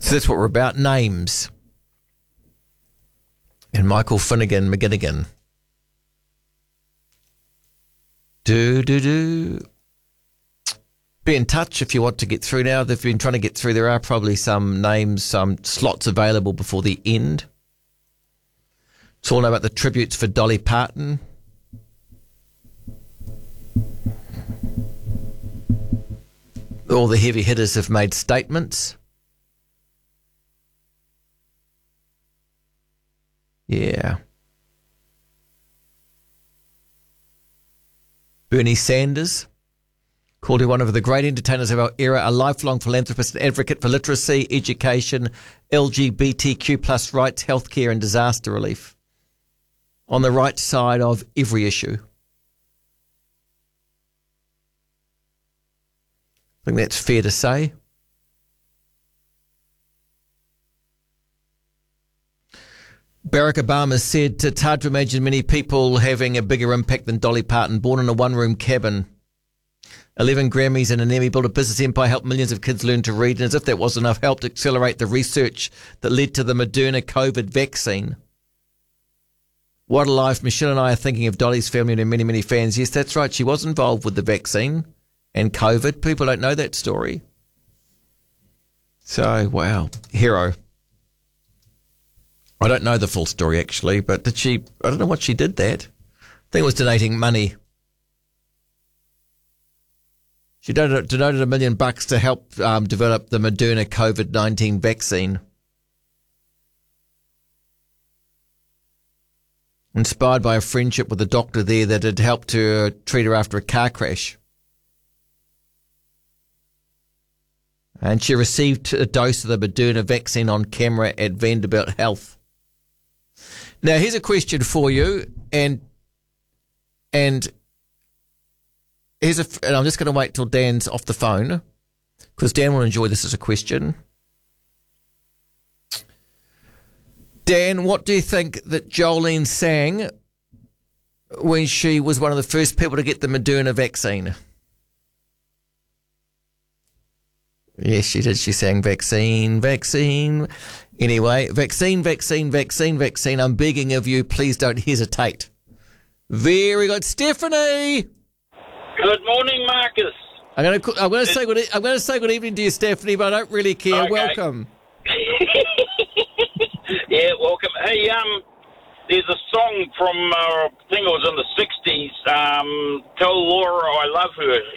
So that's what we're about, names. And Michael Finnegan McGinnigan. Do. Be in touch if you want to get through now. They've been trying to get through. There are probably some names, some slots available before the end. It's all about the tributes for Dolly Parton. All the heavy hitters have made statements. Yeah. Bernie Sanders called him one of the great entertainers of our era, a lifelong philanthropist and advocate for literacy, education, LGBTQ plus rights, healthcare and disaster relief. On the right side of every issue. I think that's fair to say. Barack Obama said it's hard to imagine many people having a bigger impact than Dolly Parton, born in a one-room cabin. 11 Grammys and an Emmy, built a business empire, helped millions of kids learn to read, and as if that wasn't enough, helped accelerate the research that led to the Moderna COVID vaccine. What a life. Michelle and I are thinking of Dolly's family and her many, many fans. Yes, that's right. She was involved with the vaccine and COVID. People don't know that story. So, wow. Hero. I don't know the full story, actually, but did she... I don't know what she did that. I think it was donating money. She donated $1 million to help develop the Moderna COVID-19 vaccine. Inspired by a friendship with a doctor there that had helped her treat her after a car crash. And she received a dose of the Moderna vaccine on camera at Vanderbilt Health. Now, here's a question for you, and I'm just going to wait till Dan's off the phone, because Dan will enjoy this as a question. Dan, what do you think that Jolene sang when she was one of the first people to get the Moderna vaccine? Yes, she did. She sang vaccine, vaccine. Anyway, vaccine, vaccine, vaccine, vaccine. I'm begging of you, please don't hesitate. Very good. Stephanie! Good morning, Marcus. I'm going to say good evening to you, Stephanie, but I don't really care. Okay. Welcome. Yeah, welcome. Hey, there's a song from, I think it was in the 60s, Tell Laura I Love Her.